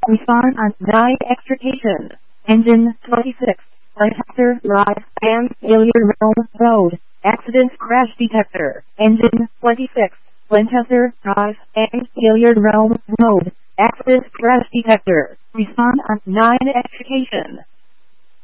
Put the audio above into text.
Respond on 9 extrication. Engine 26. Lancaster Drive and Failure Realm Road. Accident crash detector. Engine 26. Lancaster Drive and Hilliard Realm Road. Accident crash detector. Respond on 9 extrication.